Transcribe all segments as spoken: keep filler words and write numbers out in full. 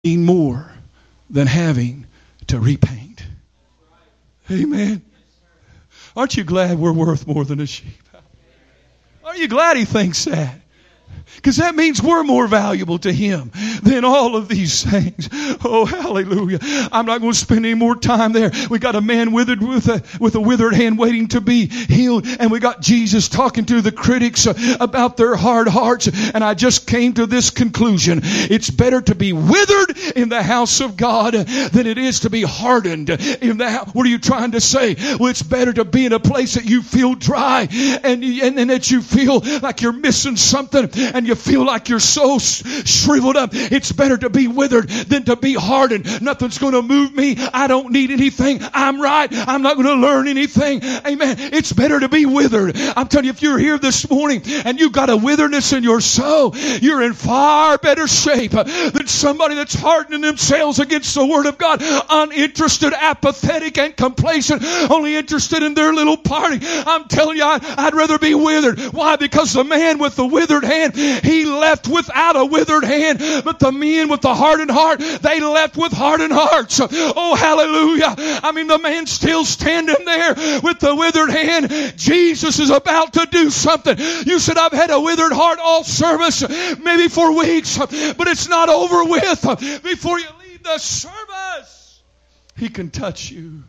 more than having to repaint. Amen. Aren't you glad we're worth more than a sheep? Aren't you glad he thinks that? Because that means we're more valuable to him than all of these things. Oh, hallelujah. I'm not going to spend any more time there. We got a man withered with a, with a withered hand waiting to be healed. And we got Jesus talking to the critics about their hard hearts. And I just came to this conclusion. It's better to be withered in the house of God than it is to be hardened in the house. What are you trying to say? Well, it's better to be in a place that you feel dry and, and, and that you feel like you're missing something. And you feel like you're so shriveled up. It's better to be withered than to be hardened. Nothing's going to move me. I don't need anything. I'm right. I'm not going to learn anything. Amen. It's better to be withered. I'm telling you, if you're here this morning and you've got a witheredness in your soul, you're in far better shape than somebody that's hardening themselves against the Word of God, uninterested, apathetic, and complacent, only interested in their little party. I'm telling you, I, I'd rather be withered. Why? Because the man with the withered hand, he left without a withered hand. But the men with the hardened heart, they left with hardened hearts. Oh, hallelujah. I mean, the man still standing there with the withered hand. Jesus is about to do something. You said, I've had a withered heart all service, maybe for weeks, but it's not over with. Before you leave the service, he can touch you.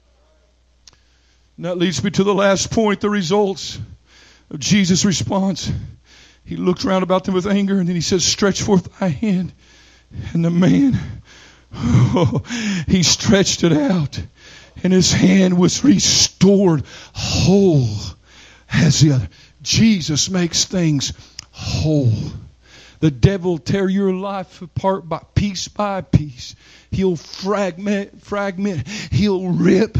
And that leads me to the last point, the results of Jesus' response. He looked round about them with anger, and then he says, stretch forth thy hand. And the man, oh, he stretched it out, and his hand was restored whole as the other. Jesus makes things whole. The devil will tear your life apart by piece by piece. He'll fragment, fragment. He'll rip.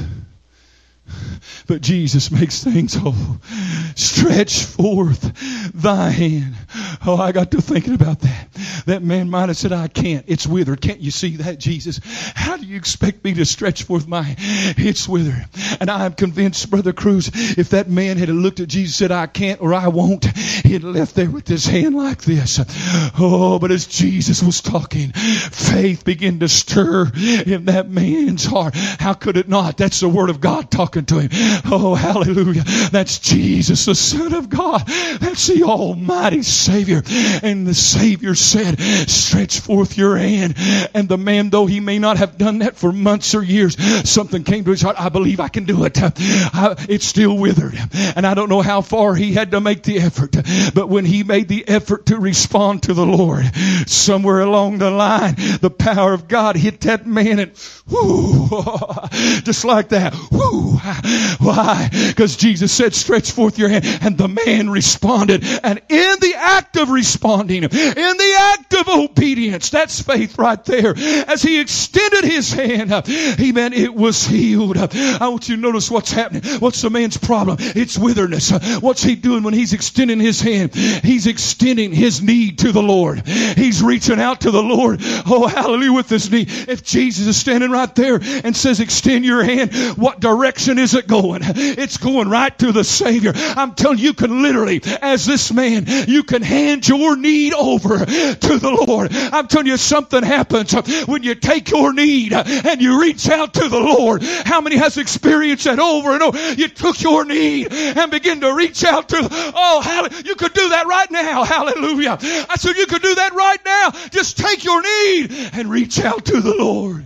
But Jesus makes things whole. Stretch forth thy hand. Oh, I got to thinking about that. That man might have said, I can't. It's withered. Can't you see that, Jesus? How do you expect me to stretch forth my hand? It's withered. And I am convinced, Brother Cruz, if that man had looked at Jesus and said, I can't or I won't, he'd left there with his hand like this. Oh, but as Jesus was talking, faith began to stir in that man's heart. How could it not? That's the Word of God talking to him. Oh, hallelujah. That's Jesus, the Son of God. That's the Almighty Savior. And the Savior said, stretch forth your hand. And the man, though he may not have done that for months or years, something came to his heart. I believe I can do it. I, it's still withered. And I don't know how far he had to make the effort. But when he made the effort to respond to the Lord, somewhere along the line, the power of God hit that man and whoo, just like that. Whoo. Why? Because Jesus said, stretch forth your hand. And the man responded. And in the act of responding, in the act of obedience, that's faith right there. As he extended his hand, amen, it was healed. I want you to notice what's happening. What's the man's problem? It's witheredness. What's he doing when he's extending his hand? He's extending his need to the Lord. He's reaching out to the Lord. Oh, hallelujah, with his knee. If Jesus is standing right there and says, extend your hand, what direction is it going? It's going right to the Savior. I'm telling you, you can literally, as this man, you can hand your need over to the Lord. I'm telling you, something happens when you take your need and you reach out to the Lord. How many has experienced that over and over? You took your need and begin to reach out to, oh, hallelujah. You could do that right now. Hallelujah. I said, you could do that right now. Just take your need and reach out to the Lord.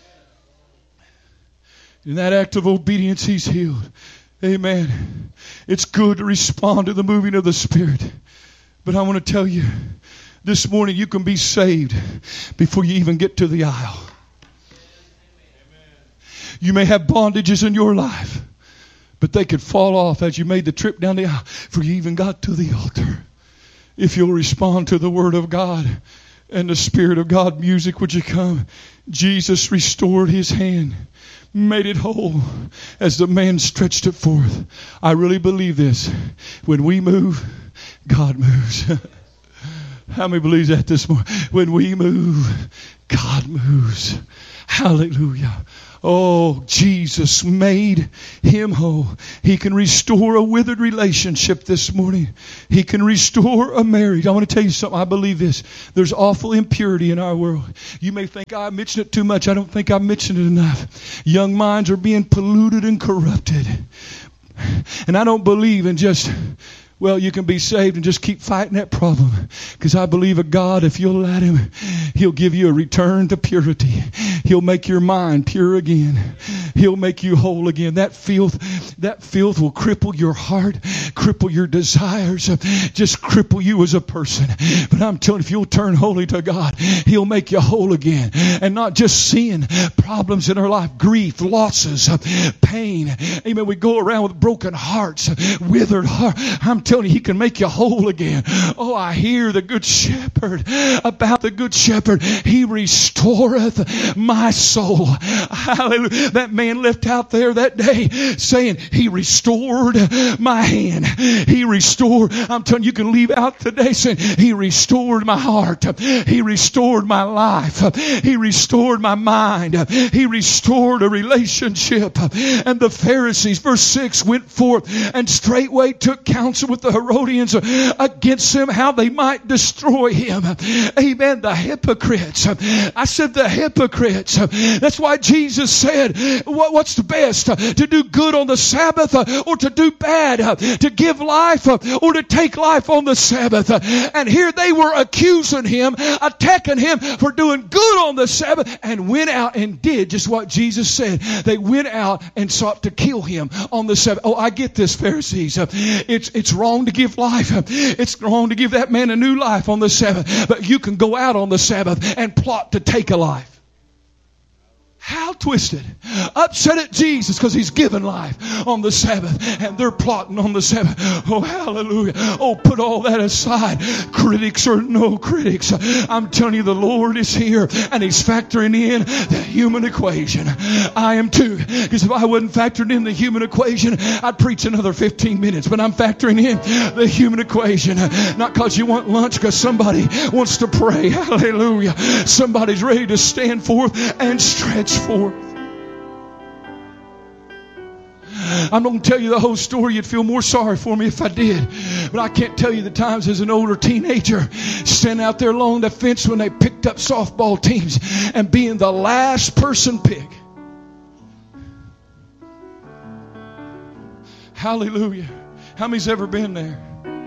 In that act of obedience, he's healed. Amen. It's good to respond to the moving of the Spirit. But I want to tell you, this morning you can be saved before you even get to the aisle. You may have bondages in your life, but they could fall off as you made the trip down the aisle before you even got to the altar. If you'll respond to the Word of God and the Spirit of God, music would you come. Jesus restored his hand, made it whole as the man stretched it forth. I really believe this. When we move, God moves. How many believes that this morning? When we move, God moves. Hallelujah. Oh, Jesus made him whole. He can restore a withered relationship this morning. He can restore a marriage. I want to tell you something. I believe this. There's awful impurity in our world. You may think I mentioned it too much. I don't think I mentioned it enough. Young minds are being polluted and corrupted. And I don't believe in just, well, you can be saved and just keep fighting that problem. Because I believe a God, if you'll let Him, He'll give you a return to purity. He'll make your mind pure again. He'll make you whole again. That filth, that filth will cripple your heart, cripple your desires, just cripple you as a person. But I'm telling you, if you'll turn wholly to God, He'll make you whole again. And not just seeing problems in our life, grief, losses, pain. Amen. We go around with broken hearts, withered hearts. I'm telling you, He can make you whole again. Oh, I hear the Good Shepherd. About the Good Shepherd. He restoreth my soul. Hallelujah. That man left out there that day saying, He restored my hand. He restored. I'm telling you, you can leave out today saying, He restored my heart. He restored my life. He restored my mind. He restored a relationship. And the Pharisees, verse six, went forth and straightway took counsel with the Herodians against him, how they might destroy him. Amen. The hypocrites. I said the hypocrites. That's why Jesus said, what's the best? To do good on the Sabbath or to do bad? To give life or to take life on the Sabbath? And here they were accusing him, attacking him for doing good on the Sabbath, and went out and did just what Jesus said. They went out and sought to kill him on the Sabbath. Oh, I get this, Pharisees. It's, it's wrong to give life. It's wrong to give that man a new life on the Sabbath. But you can go out on the Sabbath and plot to take a life. How twisted. Upset at Jesus because He's given life on the Sabbath. And they're plotting on the Sabbath. Oh, hallelujah. Oh, put all that aside. Critics or no critics. I'm telling you, the Lord is here. And He's factoring in the human equation. I am too. Because if I wasn't factoring in the human equation, I'd preach another fifteen minutes. But I'm factoring in the human equation. Not because you want lunch, because somebody wants to pray. Hallelujah. Somebody's ready to stand forth and stretch forth. I'm not going to tell you the whole story. You'd feel more sorry for me if I did. But I can't tell you the times as an older teenager standing out there along the fence when they picked up softball teams and being the last person picked. Hallelujah. How many's ever been there?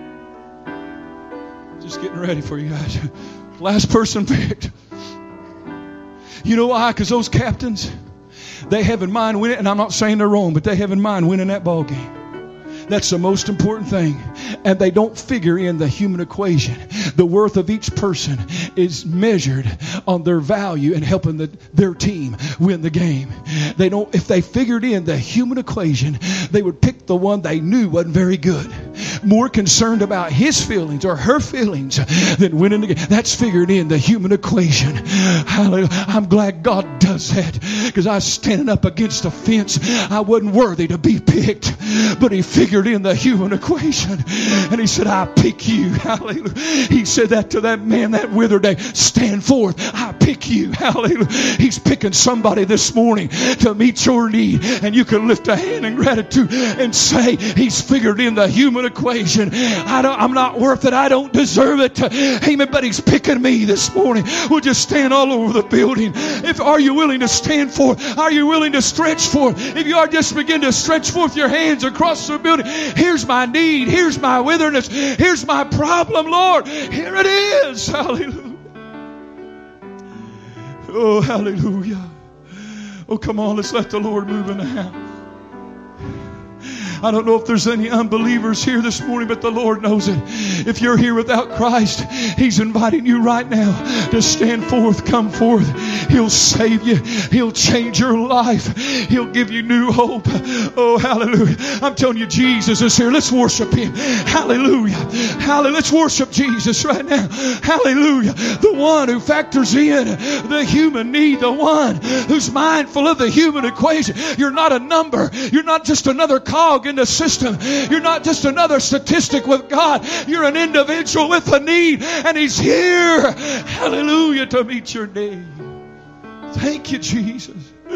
Just getting ready for you guys. Last person picked. You know why? Because those captains, they have in mind winning, and I'm not saying they're wrong, but they have in mind winning that ball game. That's the most important thing. And they don't figure in the human equation. The worth of each person is measured on their value in helping the, their team win the game. They don't, if they figured in the human equation, they would pick the one they knew wasn't very good. More concerned about his feelings or her feelings than winning the game. That's figured in the human equation. Hallelujah. I'm glad God does that, because I was standing up against a fence. I wasn't worthy to be picked, but He figured in the human equation, and He said, I pick you. Hallelujah. He said that to that man that withered day. Stand forth. I pick you. Hallelujah. He's picking somebody this morning to meet your need, and you can lift a hand in gratitude and say, He's figured in the human equation. I don't, I'm not worth it. I don't deserve it. Amen. But He's picking me this morning. We'll just stand all over the building. If are you willing to stand forth? Are you willing to stretch forth? If you are, just begin to stretch forth your hands across the building. Here's my need. Here's my witherness. Here's my problem, Lord. Here it is. Hallelujah. Oh, hallelujah. Oh, come on. Let's let the Lord move in the house. I don't know if there's any unbelievers here this morning, but the Lord knows it. If you're here without Christ, He's inviting you right now to stand forth, come forth. He'll save you. He'll change your life. He'll give you new hope. Oh, hallelujah. I'm telling you, Jesus is here. Let's worship Him. Hallelujah. Hallelujah. Let's worship Jesus right now. Hallelujah. The one who factors in the human need, the one who's mindful of the human equation. You're not a number. You're not just another cog in the system. You're not just another statistic with God. You're an individual with a need, and He's here. Hallelujah, to meet your need. Thank you, Jesus.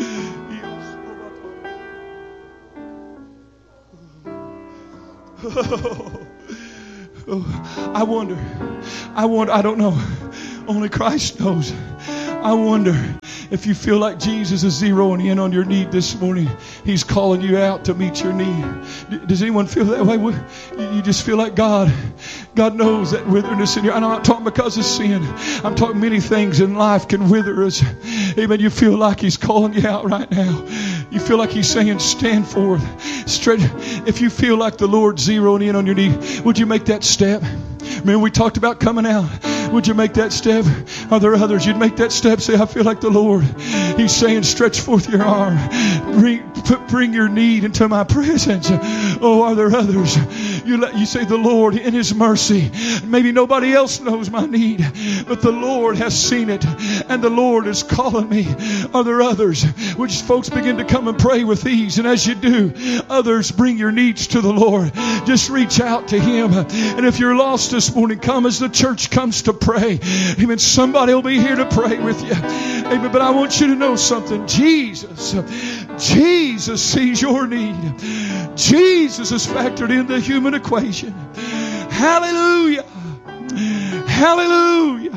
Oh, oh, I wonder, I wonder, I don't know. Only Christ knows. I wonder if you feel like Jesus is zeroing in on your need this morning. He's calling you out to meet your need. Does anyone feel that way? You just feel like God, God knows that witherness in you. I'm not talking because of sin. I'm talking many things in life can wither us. Amen. You feel like He's calling you out right now. You feel like He's saying, stand forth. Stretch. If you feel like the Lord zeroing in on your need, would you make that step? Remember we talked about coming out. Would you make that step? Are there others? You'd make that step. Say, I feel like the Lord. He's saying, stretch forth your arm. Bring, put, bring your need into my presence. Oh, are there others? You let you say the Lord in His mercy. Maybe nobody else knows my need, but the Lord has seen it, and the Lord is calling me. Are there others? Would you folks begin to come and pray with these? And as you do, others bring your needs to the Lord. Just reach out to Him. And if you're lost this morning, come as the church comes to pray. Amen. Somebody will be here to pray with you. Amen. But I want you to know something. Jesus, Jesus sees your need. Jesus is factored in the human equation. Hallelujah. Hallelujah.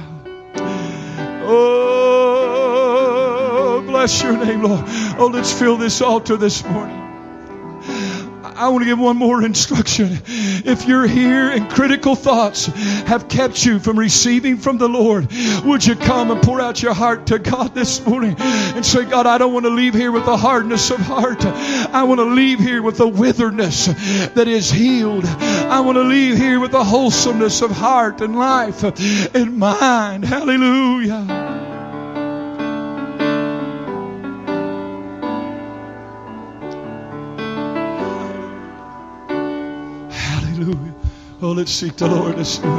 Oh, bless your name, Lord. Oh, let's fill this altar this morning. I want to give one more instruction. If you're here and critical thoughts have kept you from receiving from the Lord, would you come and pour out your heart to God this morning and say, God, I don't want to leave here with a hardness of heart. I want to leave here with a witheredness that is healed. I want to leave here with a wholesomeness of heart and life and mind. Hallelujah. Oh, let's seek the Lord this morning.